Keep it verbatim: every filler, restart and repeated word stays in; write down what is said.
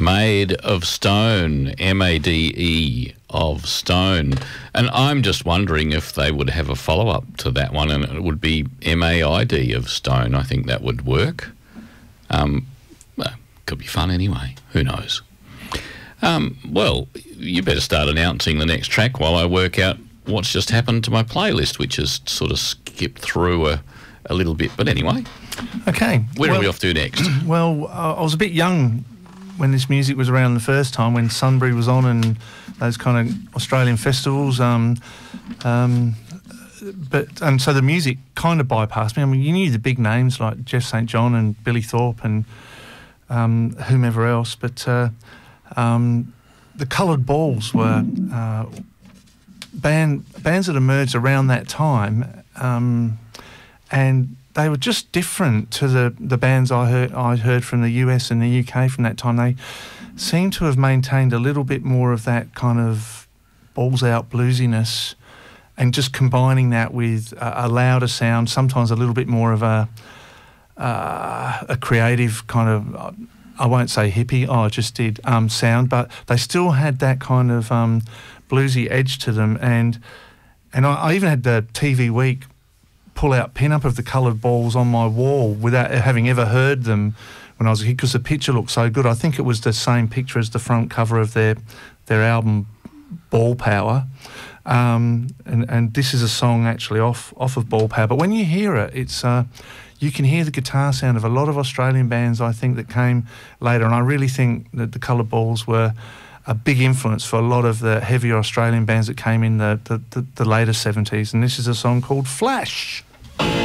Made of Stone, M A D E of Stone. And I'm just wondering if they would have a follow-up to that one, and it would be M A I D of Stone. I think that would work. Um, well, could be fun anyway. Who knows? Um, well, you better start announcing the next track while I work out what's just happened to my playlist, which has sort of skipped through a, a little bit. But anyway, okay. Where well, are we off to next? Well, uh, I was a bit young when this music was around the first time, when Sunbury was on and those kind of Australian festivals. Um, um, but and so the music kind of bypassed me. I mean, you knew the big names like Jeff Saint John and Billy Thorpe and um, whomever else, but uh, um, the Coloured Balls were uh, band bands that emerged around that time, um, and they were just different to the, the bands I heard I heard from the U S and the U K from that time. They seem to have maintained a little bit more of that kind of balls out bluesiness, and just combining that with a, a louder sound, sometimes a little bit more of a uh, a creative kind of, I won't say hippie, oh I just did, um, sound, but they still had that kind of um, bluesy edge to them. And and I, I even had the T V Week pull out pin-up of the Coloured Balls on my wall without having ever heard them when I was a kid, because the picture looked so good. I think it was the same picture as the front cover of their their album Ball Power, um, and and this is a song actually off off of Ball Power. But when you hear it, it's uh, you can hear the guitar sound of a lot of Australian bands, I think, that came later, and I really think that the Coloured Balls were a big influence for a lot of the heavier Australian bands that came in the the, the, the later seventies. And this is a song called Flash.